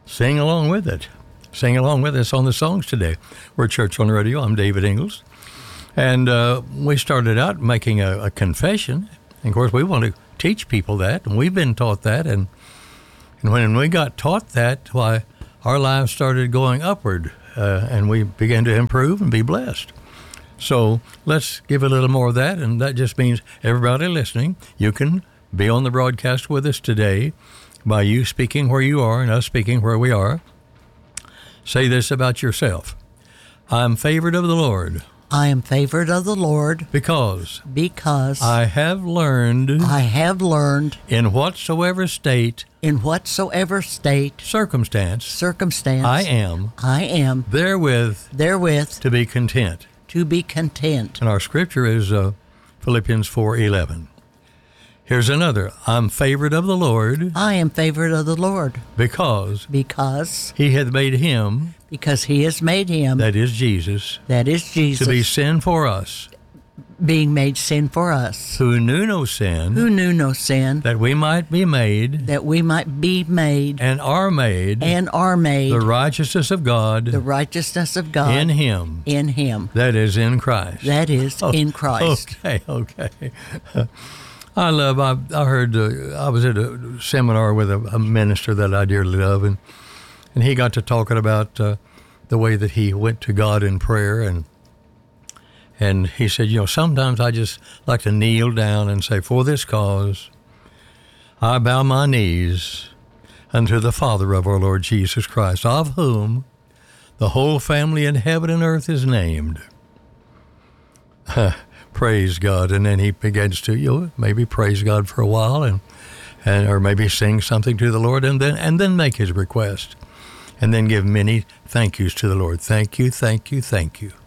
sing along with it. Sing along with us on the songs today. We're Church on the Radio. I'm David Ingles. And we started out making a confession. And of course, we want to teach people that. And we've been taught that. And when we got taught that, why, our lives started going upward. And we began to improve and be blessed. So let's give a little more of that. And that just means everybody listening, you can be on the broadcast with us today by you speaking where you are and us speaking where we are. Say this about yourself. I'm favored of the Lord. I am favored of the Lord. Because I have learned in whatsoever state circumstance I am therewith to be content. And our scripture is Philippians 4:11. Here's another. I'm favored of the Lord. I am favored of the Lord. Because He hath made him. Because He has made Him. That is Jesus. To be sin for us. Being made sin for us. Who knew no sin. That we might be made. And are made. The righteousness of God. In Him. That is in Christ. In Christ. Okay. I heard, I was at a seminar with a minister that I dearly love, and he got to talking about the way that he went to God in prayer, and he said, sometimes I just like to kneel down and say, for this cause, I bow my knees unto the Father of our Lord Jesus Christ, of whom the whole family in heaven and earth is named. Praise God. And then he begins to, maybe praise God for a while and or maybe sing something to the Lord and then make his request and then give many thank yous to the Lord. Thank you, thank you, thank you.